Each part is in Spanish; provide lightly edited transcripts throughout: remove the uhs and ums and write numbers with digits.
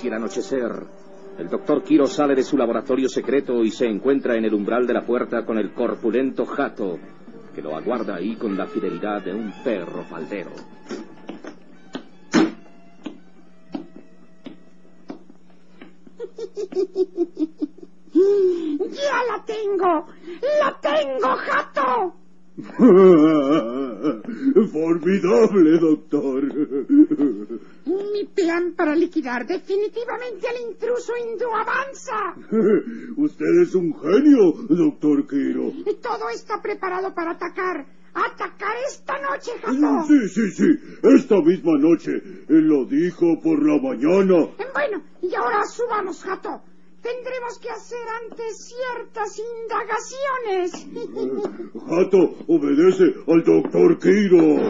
hacia el anochecer, el doctor Quiro sale de su laboratorio secreto y se encuentra en el umbral de la puerta con el corpulento Hato, que lo aguarda ahí con la fidelidad de un perro faldero. ¡Ya la tengo! ¡La tengo, Hato! Formidable, doctor. Mi plan para liquidar definitivamente al intruso hindú avanza. Usted es un genio, doctor Quiro. Todo está preparado para atacar. ¡Atacar esta noche, Hato! Sí. Esta misma noche. Él lo dijo por la mañana. Bueno, y ahora subamos, Hato. Tendremos que hacer antes ciertas indagaciones. Hato, obedece al doctor Quiro.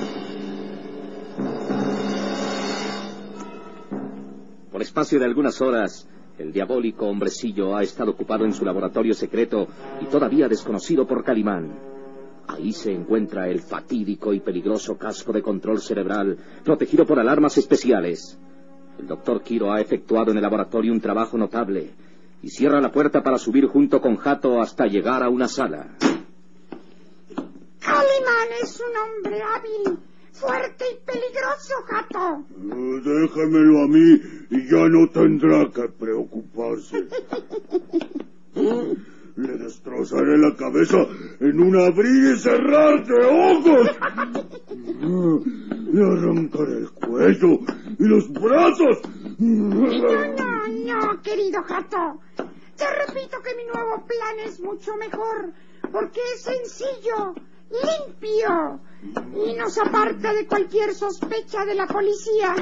Por espacio de algunas horas, el diabólico hombrecillo ha estado ocupado en su laboratorio secreto y todavía desconocido por Calimán. Ahí se encuentra el fatídico y peligroso casco de control cerebral, protegido por alarmas especiales. El doctor Quiro ha efectuado en el laboratorio un trabajo notable y cierra la puerta para subir junto con Hato hasta llegar a una sala. Calimán es un hombre hábil, fuerte y peligroso, Hato. Déjemelo a mí y ya no tendrá que preocuparse. Le destrozaré la cabeza en un abrir y cerrar de ojos. Le arrancaré el cuello y los brazos. No, querido Hato. Te repito que mi nuevo plan es mucho mejor, porque es sencillo, limpio, y nos aparta de cualquier sospecha de la policía.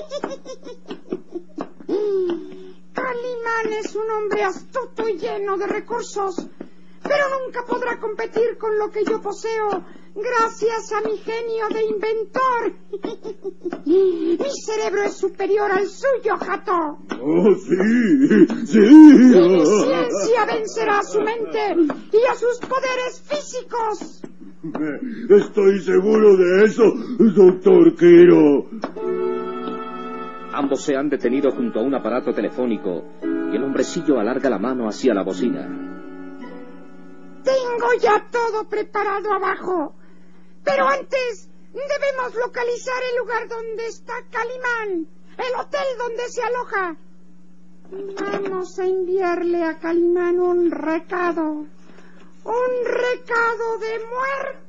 Calimán es un hombre astuto y lleno de recursos, pero nunca podrá competir con lo que yo poseo, gracias a mi genio de inventor. Mi cerebro es superior al suyo, Hato. Oh, sí. Mi ciencia vencerá a su mente y a sus poderes físicos. Estoy seguro de eso, doctor Quiro. Ambos se han detenido junto a un aparato telefónico y el hombrecillo alarga la mano hacia la bocina. Tengo ya todo preparado abajo, pero antes debemos localizar el lugar donde está Calimán, el hotel donde se aloja. Vamos a enviarle a Calimán un recado de muerte.